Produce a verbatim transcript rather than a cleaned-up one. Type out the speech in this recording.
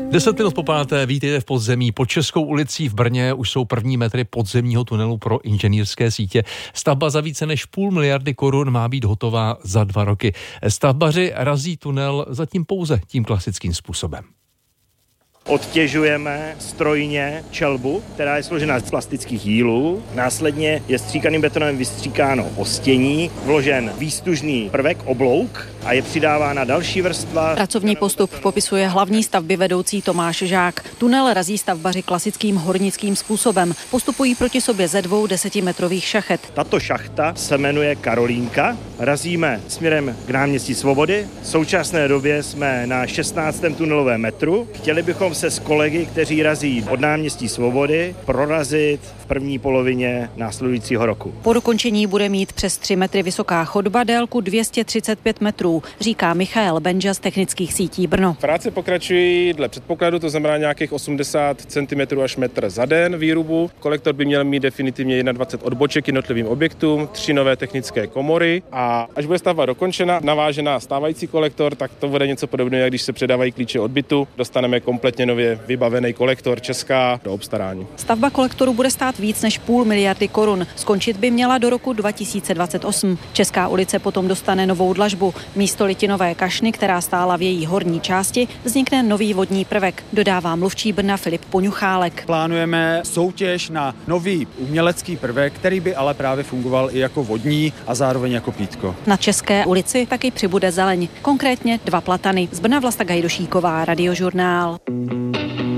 Deset minut po páté, vítejte v podzemí. Pod Českou ulicí v Brně už jsou první metry podzemního tunelu pro inženýrské sítě. Stavba za více než půl miliardy korun má být hotová za dva roky. Stavbaři razí tunel zatím pouze tím klasickým způsobem. Odtěžujeme strojně čelbu, která je složena z plastických jílů. Následně je stříkaným betonem vystříkáno ostění, vložen výstužný prvek, oblouk a je přidávána další vrstva. Pracovní postup popisuje hlavní stavby vedoucí Tomáš Žák. Tunel razí stavbaři klasickým hornickým způsobem. Postupují proti sobě ze dvou desetimetrových šachet. Tato šachta se jmenuje Karolínka. Razíme směrem k náměstí Svobody. V současné době jsme na šestnáctém tunelovém metru. Chtěli bychom se s kolegy, kteří razí od náměstí Svobody, prorazit v první polovině následujícího roku. Po dokončení bude mít přes tři metry vysoká chodba délku dvě stě třicet pět metrů, říká Michael Benža z technických sítí Brno. Práce pokračují dle předpokladu, to znamená nějakých osmdesát centimetrů až metr za den výrubu. Kolektor by měl mít definitivně dvacet jedna odboček jednotlivým objektům, tři nové technické komory a až bude stavba dokončena, navážená stávající kolektor, tak to bude něco podobného, jak když se předávají klíče od bytu, dostaneme kompletně nově vybavený kolektor Česká do obstarání. Stavba kolektoru bude stát víc než půl miliardy korun. Skončit by měla do roku dva tisíce dvacet osm. Česká ulice potom dostane novou dlažbu. Místo litinové kašny, která stála v její horní části, vznikne nový vodní prvek, dodává mluvčí Brna Filip Poňuchálek. Plánujeme soutěž na nový umělecký prvek, který by ale právě fungoval i jako vodní a zároveň jako pítko. Na České ulici taky přibude zeleň, konkrétně dva platany. Z Brna Vlasta Gajdošíková, Radiožurnál.